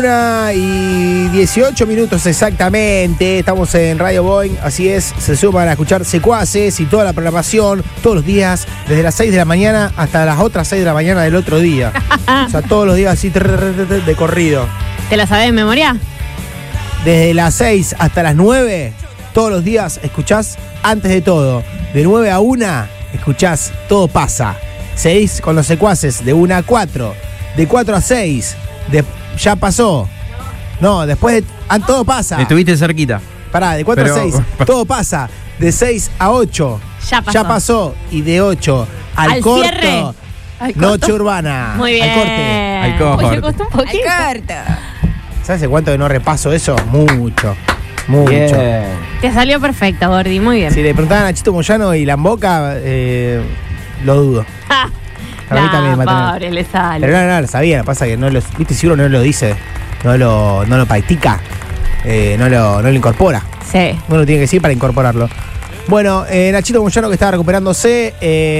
1:18 exactamente. Estamos en Radio Boing, así es. Se suman a escuchar Secuaces y toda la programación todos los días, desde las 6 de la mañana hasta las otras 6 de la mañana del otro día. O sea, todos los días así de corrido. ¿Te la sabés de memoria? Desde las 6 hasta las 9, todos los días escuchás Antes de Todo. De 9 a 1, escuchás Todo Pasa. 6 con los Secuaces, de 1 a 4. De 4 a 6, ya pasó. No, después Todo Pasa. Estuviste cerquita. Pará, de 4 a 6, Todo Pasa. De 6 a 8, ya pasó. Y de 8 al corto, cierre. Noche Urbana. Muy bien. Al corte. Al corte. Oye, costó un poquito. ¿Sabes cuánto que no repaso eso? Mucho. Bien. Te salió perfecto, Gordi, muy bien. Si le preguntaban a Chito Moyano y Lamboca, lo dudo. Para mí también va a tener. Pobre, le sale. Pero no, lo sabía, lo que pasa es que no lo, viste, si uno no lo dice, no lo practica, no lo incorpora. Sí. Uno tiene que decir para incorporarlo. Bueno, Nachito Moyano que estaba recuperándose,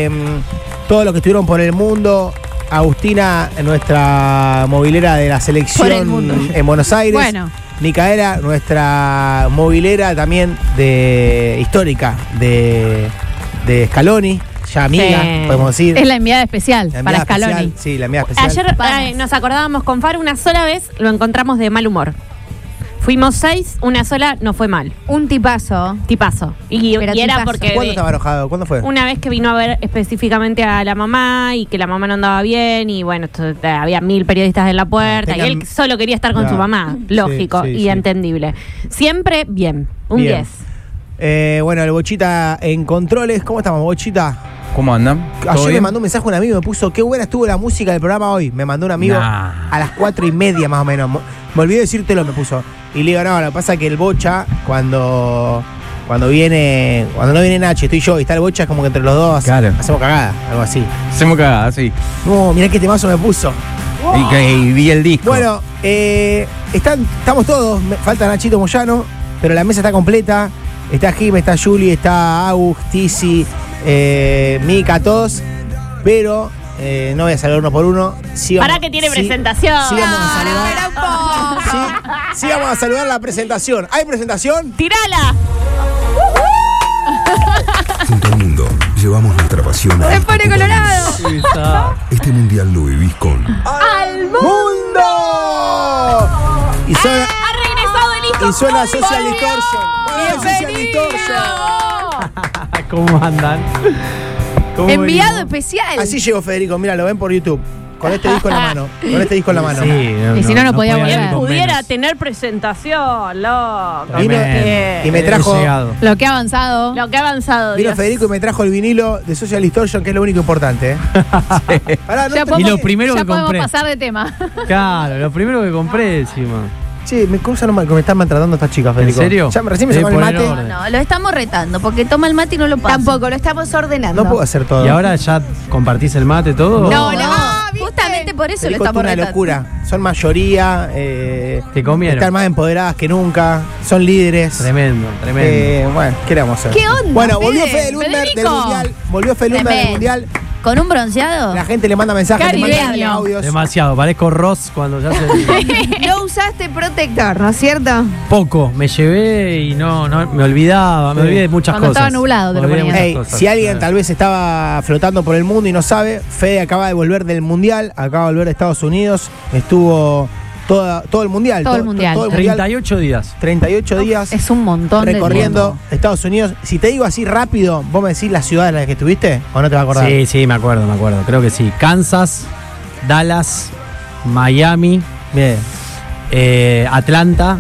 todos los que estuvieron por el mundo, Agustina, nuestra movilera de la selección en Buenos Aires. Bueno. Micaela, nuestra movilera también histórica de Scaloni. Ya amiga, Sí. podemos decir. Es la enviada especial La para enviada Scaloni. especial, sí, la enviada especial. Ayer nos acordábamos con Far, una sola vez lo encontramos de mal humor. Fuimos 6, una sola no fue mal. Un tipazo. Tipazo. Y era tipazo. porque ¿Cuándo estaba enojado? ¿Cuándo fue? una vez que vino a ver específicamente a la mamá y que la mamá no andaba bien y bueno, había 1000 periodistas en la puerta y él solo quería estar con su mamá. Lógico sí, y sí. entendible. Siempre bien, un Bien. 10. Bueno, el Bochita en controles. ¿Cómo estamos, Bochita? ¿Cómo andan? Ayer me bien? mandó un mensaje un amigo, me puso, qué buena estuvo la música del programa hoy. Me mandó un amigo a las 4:30 más o menos. Me olvidé decírtelo, me puso. Y le digo, no, lo que pasa es que el Bocha, cuando no viene Nacho, estoy yo y está el Bocha, es como que entre los dos hacemos cagada, algo así. Hacemos cagada, sí. No, mirá qué temazo me puso. Y vi el disco. Bueno, estamos todos, falta Nachito Moyano, pero la mesa está completa. Está Jim, está Juli, está Agus, Tizi, Mica, todos. Pero no voy a saludar uno por uno. Para que tiene presentación. Sí, vamos a saludar la presentación. ¿Hay presentación? ¡Tirala! Junto al mundo, llevamos nuestra pasión. ¡Se pone colorado! Este mundial lo vivís con ¡Al ¡Mundo! Y suena, ¡Ha regresado el hijo! y suena Social Distortion. Social Distortion. ¿Cómo andan? Enviado especial. Así llegó Federico, mira, lo ven por YouTube. Con este disco en la mano. Sí, Y si no podía volver. Quien pudiera tener presentación, loco. Y me trajo. Lo que ha avanzado. Lo que ha avanzado. Vino Dios. Federico y me trajo el vinilo de Social Distortion, que es lo único importante. Pará, no Ya te- podemos- Y lo primero ya que podemos compré. pasar de tema. Claro, lo primero que compré encima. Che, me están maltratando estas chicas, Federico. ¿En serio? Ya recién me sacó el Poner mate. orden. No, lo estamos retando, porque toma el mate y no lo pasa. Tampoco, lo estamos ordenando. No puedo hacer todo. ¿Y ahora ya compartís el mate todo? No, Justamente por eso Federico, lo estamos es una retando. locura. Son mayoría. Te comieron. Están más empoderadas que nunca. Son líderes. Tremendo. Bueno, ¿qué le vamos a hacer? ¿Qué onda, Bueno, volvió Fede? Fede Lundberg del Federico. Mundial. Volvió Fede Lundberg del Tremendo. Mundial. ¿Con un bronceado? La gente le manda mensajes, le manda Caribeño. audios. Demasiado, parezco Ross cuando ya se... No usaste protector, ¿no es cierto? Poco, me llevé y no me olvidaba, me olvidé de muchas Cuando cosas. estaba nublado te lo Me olvidé de ponías. muchas Ey, cosas. si alguien tal vez estaba flotando por el mundo y no sabe, Fede acaba de volver del Mundial, acaba de volver de Estados Unidos, estuvo todo el Mundial. Todo el Mundial. 38 días. 38 días Es un montón recorriendo de Estados Unidos. Si te digo así rápido, ¿vos me decís la ciudad en la que estuviste o no te vas a acordar? Sí, me acuerdo. Creo que sí. Kansas, Dallas, Miami, Bien. Atlanta,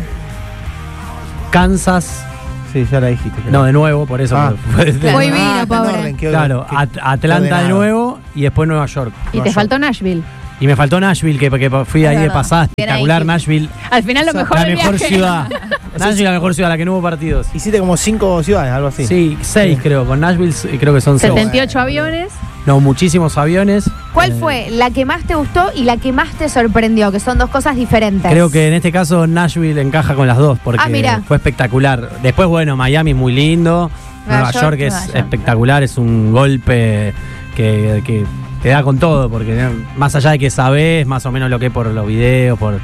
Kansas. Sí, ya la dijiste. creo. No, de nuevo, por eso. Ah. Hoy vino, está en pobre. orden, qué Claro, qué Atlanta de ordenado. nuevo y después Nueva York. Y te faltó Nashville. Y me faltó Nashville, que fui ahí de verdad. pasada. Era Espectacular difícil. Nashville. Al final lo mejor La del mejor viaje. ciudad. Nashville la mejor ciudad, la que no hubo partidos. Hiciste como 5 ciudades, algo así. Sí, 6 creo. Con Nashville creo que son 6. 78 aviones. No, muchísimos aviones. ¿Cuál fue la que más te gustó y la que más te sorprendió? Que son dos cosas diferentes. Creo que en este caso Nashville encaja con las dos porque mira. fue espectacular. Después, bueno, Miami es muy lindo. Nueva York es Nueva York. espectacular, es un golpe que te da con todo, porque más allá de que sabés más o menos lo que es por los videos, por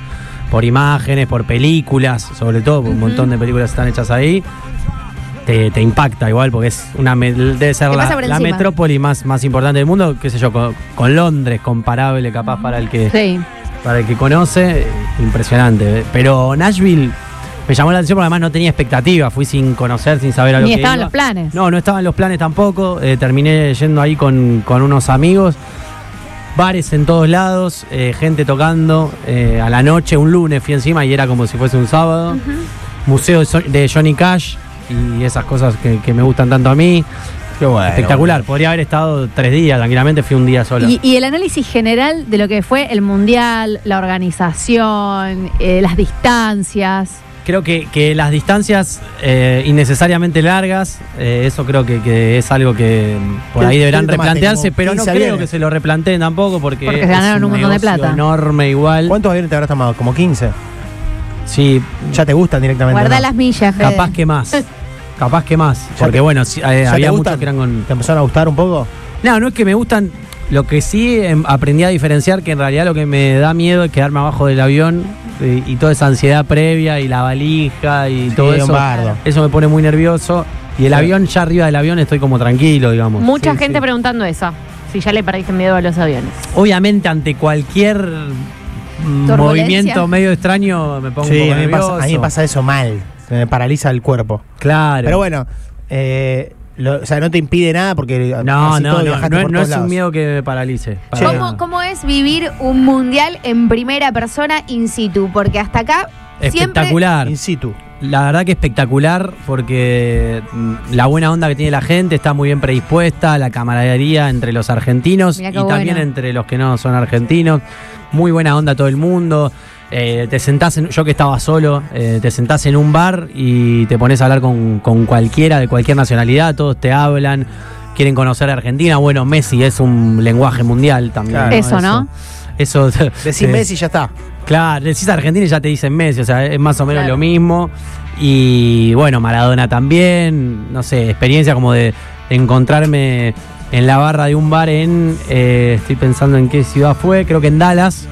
por imágenes, por películas, sobre todo, un montón de películas están hechas ahí. Te impacta igual, porque es debe ser la metrópoli más importante del mundo, qué sé yo, con Londres, comparable capaz para el que conoce, impresionante. Pero Nashville me llamó la atención porque además no tenía expectativa, fui sin conocer, sin saber a lo que iba. Ni estaban los planes. No estaban los planes tampoco, terminé yendo ahí con unos amigos, bares en todos lados, gente tocando, a la noche, un lunes fui encima y era como si fuese un sábado, museo de Johnny Cash y esas cosas que me gustan tanto a mí. Qué bueno. Espectacular, podría haber estado 3 días, tranquilamente fui un día solo. Y el análisis general de lo que fue el mundial, la organización, las distancias. Creo que las distancias innecesariamente largas, eso creo que es algo que por ahí deberán replantearse, pero no creo que se lo replanteen tampoco porque se ganaron un montón de plata. Enorme igual. ¿Cuántos aviones te habrás tomado? ¿Como 15? Sí. Ya te gustan directamente. Guardá las millas, Fede. Capaz que más. Porque bueno, había muchos que eran con... ¿Te empezaron a gustar un poco? No es que me gustan. Lo que sí aprendí a diferenciar, que en realidad lo que me da miedo es quedarme abajo del avión y toda esa ansiedad previa y la valija y todo eso. Eso me pone muy nervioso. Y el avión, ya arriba del avión estoy como tranquilo, digamos. Mucha gente preguntando eso. Si ya le perdiste miedo a los aviones. Obviamente ante cualquier movimiento medio extraño me pongo un poco nervioso. A mí me pasa eso mal. Me paraliza el cuerpo. Claro. Pero bueno, o sea, no te impide nada porque no es un miedo que me paralice. ¿Cómo es vivir un mundial en primera persona in situ? Porque hasta acá espectacular. Siempre in situ. La verdad que espectacular porque la buena onda que tiene la gente está muy bien predispuesta, la camaradería entre los argentinos y también entre los que no son argentinos. Muy buena onda todo el mundo. Te sentás, yo que estaba solo, te sentás en un bar y te pones a hablar con cualquiera de cualquier nacionalidad, todos te hablan, quieren conocer a Argentina. Bueno, Messi es un lenguaje mundial también. Claro, eso, ¿no? Eso decís Messi y ya está. Claro, decís Argentina y ya te dicen Messi, o sea, es más o menos lo mismo. Y bueno, Maradona también, no sé, experiencia como de encontrarme en la barra de un bar estoy pensando en qué ciudad fue, creo que en Dallas.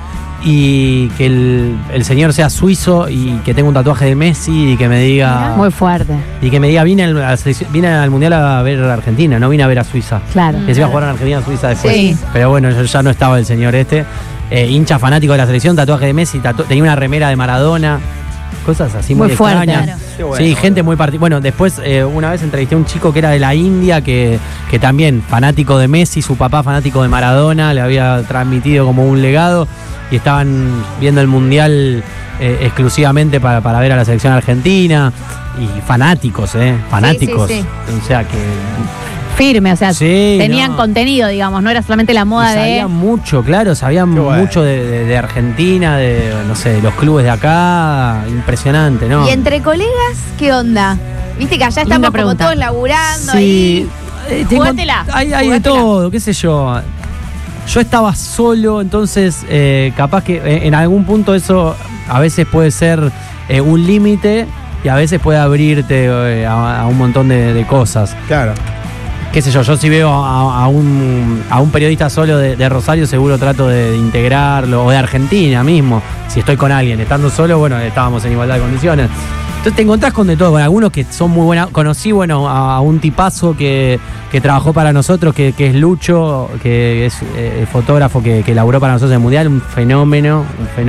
Y que el señor sea suizo y que tenga un tatuaje de Messi y que me diga... Muy fuerte. Y que me diga, vine al Mundial a ver a Argentina, no vine a ver a Suiza. Claro. Que se iba a jugar en Argentina, Suiza después. Sí. Pero bueno, ya no estaba el señor hincha fanático de la selección, tatuaje de Messi, tenía una remera de Maradona. Cosas así muy extrañas. Claro. Sí, gente muy particular. Bueno, después una vez entrevisté a un chico que era de la India, que también fanático de Messi, su papá fanático de Maradona, le había transmitido como un legado y estaban viendo el Mundial exclusivamente para ver a la selección argentina y fanáticos, fanáticos. Sí. O sea que... Firme, o sea, sí, tenían contenido, digamos, no era solamente la moda sabían mucho, claro, sabían mucho de Argentina, de, no sé, de los clubes de acá, impresionante, ¿no? ¿Y entre colegas qué onda? Viste que allá estamos como todos laburando sí. Jugátela. Hay de todo, qué sé yo. Yo estaba solo, entonces capaz que en algún punto eso a veces puede ser un límite y a veces puede abrirte a un montón de cosas. Claro. Qué sé yo si veo a un periodista solo de Rosario, seguro trato de integrarlo, o de Argentina mismo. Si estoy con alguien, estando solo, bueno, estábamos en igualdad de condiciones. Entonces te encontrás con de todo, con algunos que son muy buenos. Conocí, a un tipazo que trabajó para nosotros, que es Lucho, que es fotógrafo, que laburó para nosotros en el Mundial, un fenómeno.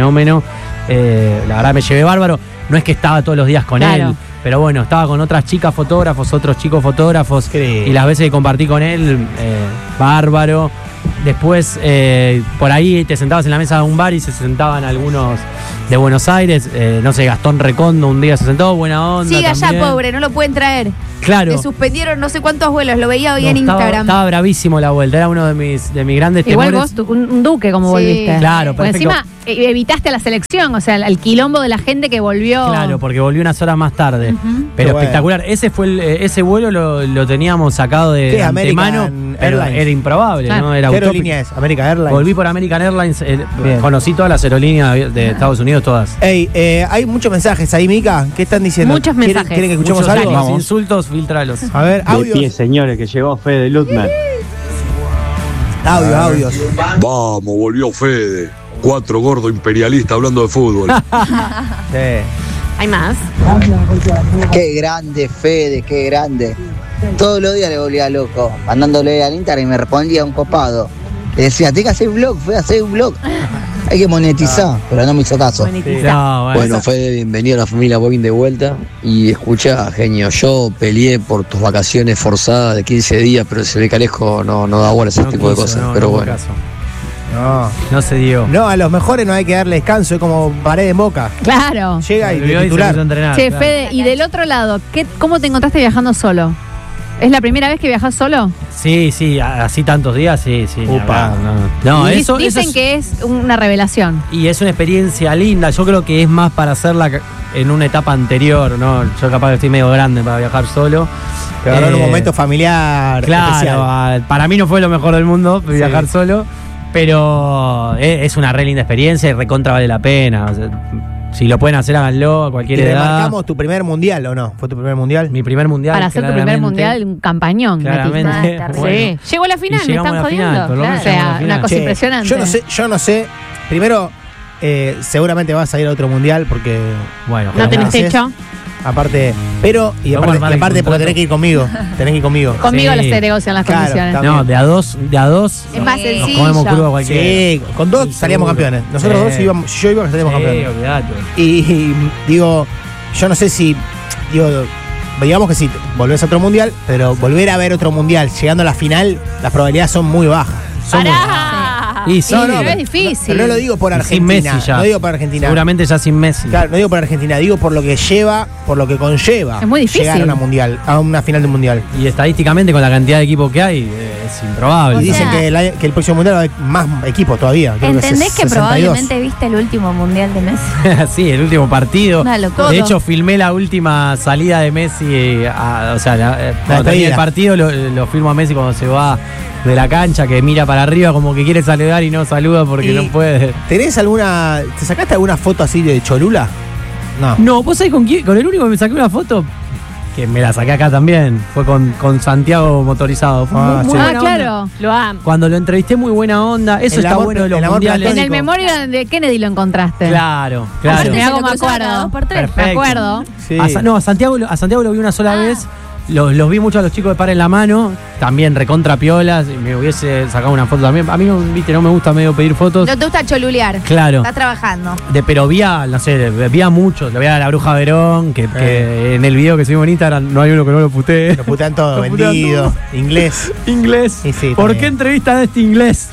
La verdad me llevé bárbaro. No es que estaba todos los días con él, pero bueno, estaba con otras chicas fotógrafos, otros chicos fotógrafos, y las veces que compartí con él, bárbaro. Después, por ahí te sentabas en la mesa de un bar y se sentaban algunos de Buenos Aires, no sé, Gastón Recondo un día se sentó, buena onda. Sigue allá, también. pobre, no lo pueden traer. Claro. Le suspendieron no sé cuántos vuelos, lo veía hoy en Instagram. Estaba bravísimo la vuelta, era uno de mis grandes Igual temores. vos, un duque como volviste. Claro, Porque perfecto. encima evitaste a la selección, o sea, al quilombo de la gente que volvió. Claro, porque volvió unas horas más tarde. Pero Qué espectacular. Ese fue ese vuelo lo teníamos sacado de ¿Qué? antemano, American pero Airlines. era improbable, Claro. ¿no? Era ¿Qué utópico. aerolínea es? American Airlines. Volví por American Airlines, Bien. conocí todas las aerolíneas de Estados Unidos, todas. Ey, hay muchos mensajes ahí, Mica. ¿Qué están diciendo? Muchos mensajes. ¿Quieren que escuchemos Muchos algo? likes, insultos, filtralos. A ver, De pie, audios. señores, que llegó Fede Lutman. Audios. Vamos, volvió Fede. 4 gordos imperialistas hablando de fútbol. Sí. Hay más. Qué grande, Fede, qué grande. Todos los días le volvía loco, mandándole al Instagram y me respondía un copado. Le decía, tengo que hacer un blog, Fede, hacer un blog. Hay que monetizar, pero no me hizo caso. No, Bueno, Fede, bienvenido a la familia Boeing de vuelta. Y escucha, genio, yo peleé por tus vacaciones forzadas de 15 días, pero se ve que Alejo no da bola a ese tipo de cosas. Pero bueno. No se dio. No, a los mejores no hay que darle descanso, es como pared en boca. Claro. Llega y de titular. Che, Fede, y del otro lado, ¿cómo te encontraste viajando solo? ¿Es la primera vez que viajás solo? Sí, así tantos días, sí. Upa. No, Y eso dicen es, que es una revelación. y es una experiencia linda. Yo creo que es más para hacerla en una etapa anterior, ¿no? Yo capaz que estoy medio grande para viajar solo. Pero en un momento familiar Claro, especial. para mí no fue lo mejor del mundo viajar solo, pero es una re linda experiencia y recontra vale la pena. O sea, si lo pueden hacer, háganlo a cualquier ¿Y edad. remarcamos tu primer mundial o no? ¿Fue tu primer mundial? Mi primer mundial. Para hacer tu primer mundial, un campañón. Claramente. metiste. Bueno. Sí. Llegó a la final, Y me llegamos están a la final, jodiendo. por lo menos O sea, llegamos a la final. una cosa impresionante. Yo no sé. Primero, seguramente vas a ir a otro mundial porque. Bueno, No tenés haces. techo. Aparte, pero, y Vamos a armar el aparte porque contrato. tenés que ir conmigo. Tenés que ir conmigo. Conmigo Sí. se negocian las Claro, condiciones. también. No, de a dos. Es más Nos sencillo. comemos crudo a cualquiera. Sí, con dos Sí, salíamos seguro. campeones. Nosotros Sí. dos íbamos, si yo iba, salíamos campeones. olvidate. Y digo, yo no sé si. Digamos que sí, volvés a otro mundial, pero volver a ver otro mundial llegando a la final, las probabilidades son muy bajas. ¡Pará! Y sí, No, pero no, es difícil. Pero no lo digo por Y sin Argentina. Messi ya. No digo por Argentina. Seguramente ya sin Messi. Claro, no digo por Argentina, digo por lo que lleva, por lo que conlleva. Es muy difícil. Llegar a una final de un mundial. Y estadísticamente, con la cantidad de equipos que hay, es improbable. Y dicen que el próximo mundial va a haber más equipos todavía. Creo ¿Entendés que 62. probablemente viste el último mundial de Messi? Sí, el último partido. Una locura. De hecho, filmé la última salida de Messi. O sea, cuando termina despedida. el partido, lo filmo a Messi cuando se va de la cancha, que mira para arriba como que quiere saludar y no saluda porque Y- no puede. ¿Tenés alguna. ¿Te sacaste alguna foto así de Cholula? No. No, ¿vos sabés con quién? Con el único que me saqué una foto, que me la saqué acá también, fue con Santiago Motorizado. Fue muy sí. buena Ah, onda. claro. Lo amo. Cuando lo entrevisté, muy buena onda. Eso El está amor- bueno de los el amor mundiales. En el platónico. memorial de Kennedy lo encontraste. Claro, Así claro. que Mirá se lo cómo me cruzaron acuerdo. a 2x3. Perfecto. Me acuerdo. Sí. A Santiago lo vi una sola vez. Los vi mucho a los chicos de Par en la Mano. También recontra piolas. Y me hubiese sacado una foto también. A mí no me gusta medio pedir fotos. No te gusta cholulear. Claro. Estás trabajando. Pero vi a muchos. Lo vi a la Bruja Verón, que en el video que subimos en Instagram no hay uno que no lo putee. Lo putean todo, Lo putean vendido, inglés. Inglés. Y sí, ¿Por también. qué entrevistan a este inglés?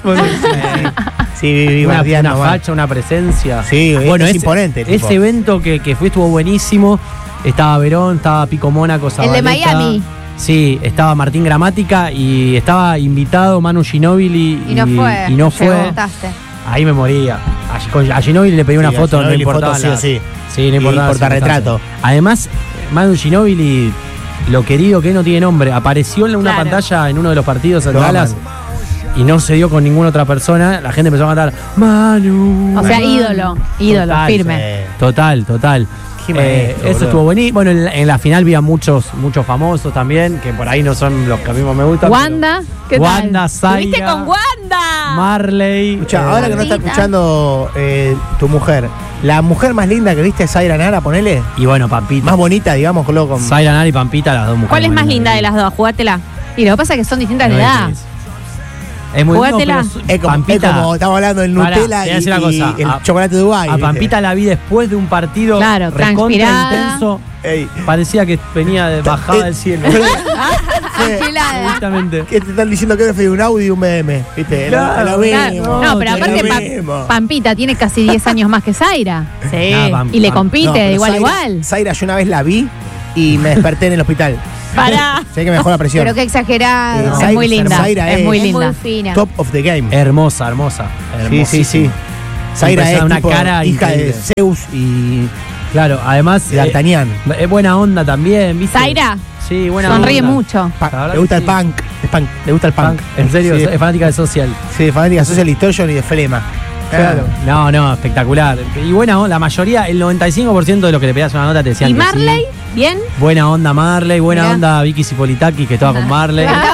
Sí, viví una bardeando mal. facha, una presencia. Sí, es imponente el tipo. Ese evento que fui estuvo buenísimo. Estaba Verón, estaba Pico Mónaco, El de Zabaleta. Miami. Sí, estaba Martín Gramática y estaba invitado Manu Ginóbili Y no fue. y no Me fue. contaste. Ahí me moría. A Ginóbili le pedí una Sí, a foto, no Ginóbili importaba. foto sí o sí. Sí, no importaba. Y portarretrato. Además, Manu Ginóbili, lo querido que no tiene nombre, apareció en una Claro. pantalla en uno de los partidos en Lo Dallas aman. y no se dio con ninguna otra persona. La gente empezó a cantar Manu. O sea, Manu". ídolo, Total, firme. Total. Qué maestro, Eso boludo. estuvo buenísimo. Bueno, en la final vi a muchos famosos también, que por ahí no son los que a mí más me gustan. Wanda, ¿qué pero- tal? Wanda, ¿Estuviste Zaira, con Wanda? Marley. Escucha, ahora que no está Gordita. escuchando tu mujer, la mujer más linda que viste es Zaira Nara, ponele. Y bueno, Pampita. Más bonita, digamos, con Zaira Nara y Pampita, las dos mujeres. ¿Cuál es más linda de las dos? Jugátela. Y lo que pasa es que son distintas de edad. Es muy Jugátela. Es como, estamos hablando del Pará, Nutella te voy a decir una cosa. y el A- chocolate de Dubái. A Pampita la vi después de un partido Claro, recontra transpirada. intenso. Ey, Parecía que venía de bajada del cielo. Afilada. Justamente. ¿Qué te están diciendo que es un Audi y un BM? ¿Viste? Claro, lo mismo. Claro. No, pero lo aparte mismo. Pampita tiene casi 10 años más que Zaira. Sí. Nah, Y le No, compite pero de igual a Zaira- igual. Zaira, yo una vez la vi y me desperté en el hospital. Pará. Sé que me bajó la presión. Pero qué exagerado. Eh, Es muy Zaira- linda. Zaira Es muy Es linda. muy fina. Top of the game. Hermosa. Sí, sí, sí. Zaira es Una tipo cara hija de increíble. Zeus y Claro, además. D'Artagnan. Es buena onda también, ¿viste? Zaira. Sí, buena Sonríe onda. mucho. La verdad Le gusta que el sí. punk. Es punk. Le gusta el punk. En serio, Sí, es fanática de Social. sí, fanática social distortion y de Flema. Claro. No, espectacular. Y buena onda, la mayoría, el 95% de los que le pegas una nota te decían ¿Y que Marley? sí. ¿Bien? Buena onda Marley, buena Mirá. onda Vicky Cipolitaki, que estaba con Marley. Estaba todo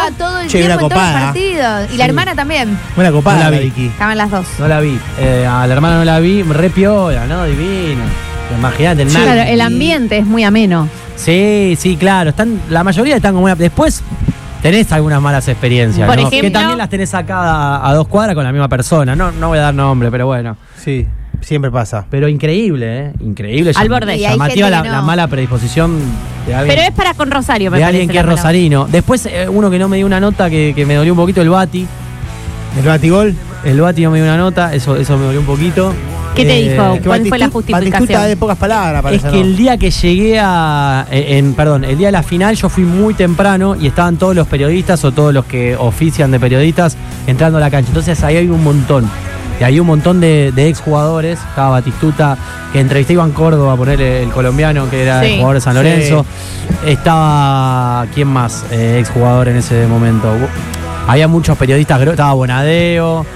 el Che, tiempo una en todos los copada. partidos. Y Sí. la hermana también. Buena copada No la la vi. Vicky. Estaban las dos. No la vi. A la hermana no la vi. Re piola, ¿no? Divino. Imagínate el mar. Claro, el ambiente es muy ameno. Sí, sí, claro. La mayoría están como una. Después tenés algunas malas experiencias, Por ¿no? ejemplo, que también las tenés acá a 2 cuadras con la misma persona. No voy a dar nombre, pero bueno. Sí, siempre pasa. Pero increíble, ¿eh? Increíble. Al borde. Y hay Llamativa gente que la no. mala predisposición de alguien. Pero es para con Rosario, me de parece. alguien que es la palabra. rosarino. Después, uno que no me dio una nota que me dolió un poquito, el Bati. ¿El batigol? El Bati no me dio una nota, eso me dolió un poquito. ¿Qué te dijo? Es que ¿Cuál fue la Batistuta de justificación? pocas palabras, Es parece, que ¿no? el día que llegué el día de la final yo fui muy temprano y estaban todos los periodistas o todos los que ofician de periodistas entrando a la cancha. Entonces ahí hay un montón. Y hay un montón de exjugadores. Estaba Batistuta, que entrevisté a Iván Córdoba, ponerle el colombiano, que era Sí. el jugador de San Lorenzo. Estaba, ¿quién más? Exjugador en ese momento. Había muchos periodistas, estaba Bonadeo.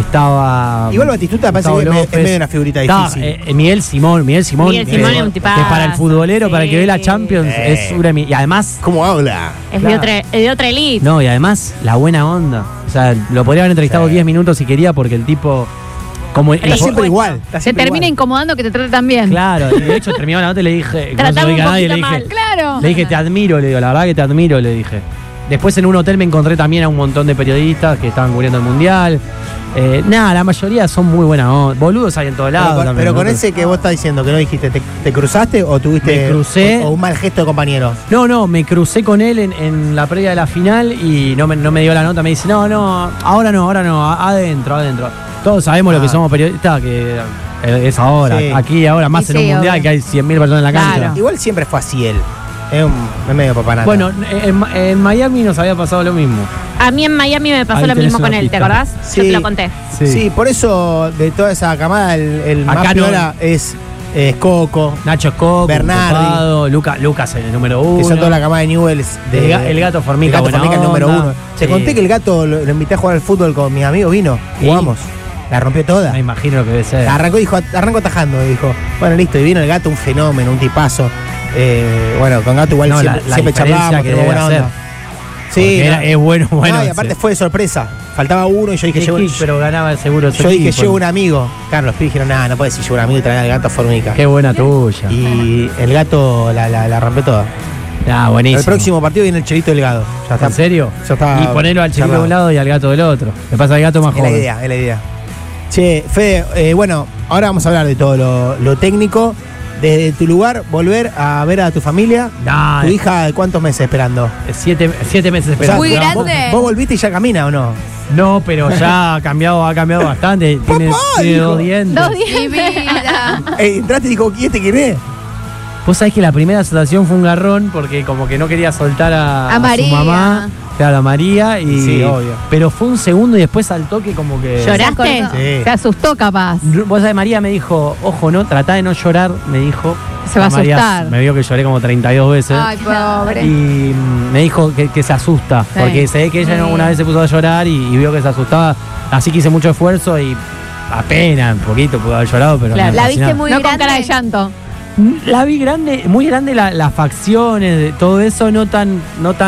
Estaba. Igual Batistuta parece Gustavo que es López. medio una figurita Estaba, difícil. Miguel Simón. Miguel Simón es un tipazo. Que para el futbolero, para el que ve la Sí. Champions, es una. Y además. ¿Cómo habla? Es Claro. de otra elite. No, y además, la buena onda. O sea, lo podría haber entrevistado Sí. 10 minutos si quería, porque el tipo. Como Está siempre igual. Está Se siempre termina igual. incomodando que te trate tan bien. Claro, y de hecho terminó la nota y le dije. No se Tratame lo dije un a nadie, le poquito dije. mal. Claro. Le dije, te admiro, le digo, la verdad que te admiro, le dije. Después en un hotel me encontré también a un montón de periodistas que estaban cubriendo el mundial. Nada, la mayoría son muy buenas onda. Boludos hay en todos lados. Pero también, con ¿no? ese que vos estás diciendo que no dijiste, ¿te cruzaste o tuviste Me crucé. o un mal gesto de compañero? No, me crucé con él en la previa de la final y no me dio la nota. Me dice, no, ahora no, adentro. Todos sabemos lo que somos periodistas, que es ahora, Sí. aquí ahora, más Y en un sí, mundial obvio. que hay 100.000 personas en la cancha. Claro. Igual siempre fue así él. Es medio papanata. Bueno, en Miami nos había pasado lo mismo. A mí en Miami me pasó Ahí lo tenés mismo una con él, ¿te pista. acordás? Yo te lo conté. Sí, por eso de toda esa camada el Acá más no. piola es Coco, Nacho Escoco, Bernardi. Copado, Lucas en el número 1. que son toda la camada de Newells. El gato Formica, El gato buena Formica, el número onda. 1. Te Sí. conté que el gato lo invité a jugar al fútbol con mis amigos, vino, ¿Y? jugamos. La rompió toda. Me imagino lo que debe ser. Arrancó atajando, dijo. Bueno, listo, y vino el gato, un fenómeno, un tipazo. Bueno, con gato igual No, siempre, la siempre diferencia charlábamos, que tenemos debe buena hacer. onda. Porque Sí, es bueno. no, y aparte fue de sorpresa. Faltaba uno y yo dije, pero ganaba seguro su yo dije, equipo. llevo un amigo. Claro, los pibes dijeron, no puede decir llevo un amigo y traer al gato a Formica. Qué buena tuya. Y el gato la rompió toda. Buenísimo. El próximo partido viene el Chelito Delgado. Ya está. ¿En serio? Ya está Y ponerlo al chiquito de un lado y al gato del otro. Le pasa al gato más Es la joven. idea, es la idea. Che, Fede, bueno, ahora vamos a hablar de todo lo técnico. Desde tu lugar, volver a ver a tu familia. No, Tu hija, ¿de cuántos meses esperando? 7 meses O sea, esperando. Muy vos- grande. ¿Vos volviste y ya camina o no? No, pero ya ha cambiado bastante. Tiene dijo. 2 dientes. 2 días. Mi vida. Entraste y dijo, ¿quién es? Vos sabés que la primera situación fue un garrón porque como que no quería soltar a su María. mamá, claro, a María. Y, Sí, obvio. Pero fue un segundo y después al toque como que... ¿Lloraste? Sí. Se asustó capaz. Vos sabés, María me dijo, ojo, no, tratá de no llorar, me dijo. Se va a María asustar. Me vio que lloré como 32 veces. Ay, pobre. Y me dijo que se asusta, Sí. porque se ve que ella una vez se puso a llorar y vio que se asustaba, así que hice mucho esfuerzo y apenas, un poquito pudo haber llorado, pero Claro. no, La casi viste nada. muy No con grande. cara de llanto. La vi grande, muy grande las facciones, todo eso, no tan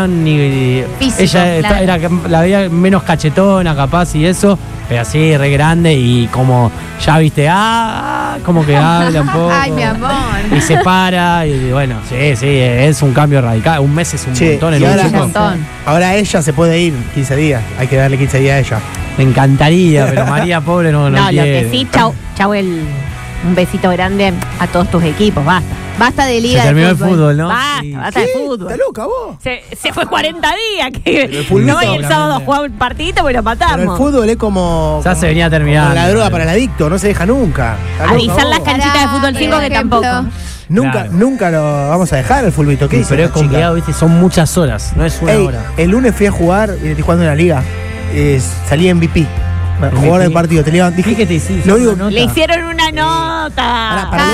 ni Físico, ella claro. la veía menos cachetona capaz y eso, pero así re grande y como ya viste, como que habla un poco. Ay, mi amor. Y se para y bueno, sí, es un cambio radical. Un mes es un Che, montón en y un ahora- chico. Un montón. Ahora ella se puede ir 15 días. Hay que darle 15 días a ella. Me encantaría, pero María pobre no No, lo quiere. que sí, chau un besito grande a todos tus equipos, basta. Basta de Se liga terminó de el fútbol, ¿no? Basta, Sí. basta de fútbol. ¿Estás loca vos? Se fue 40 días. Que el fulbito, no, y el seguramente. sábado jugaba un partidito, pero lo Pero el matamos. fútbol es como. Ya se venía terminando. como la droga para el adicto, no se deja nunca. ¿Estás loca Avisar las vos? canchitas de fútbol 5 que ejemplo. tampoco. Nunca, Claro. nunca lo vamos a dejar el fulbito. ¿Qué dice Pero es esta chica? complicado, viste, son muchas horas, no es una Ey, hora. el lunes fui a jugar y estoy jugando en la liga. Salí en MVP. Jugador del partido. Te levanté. ¿Qué te hiciste? Lo único- Una nota. Le hicieron una nota. Para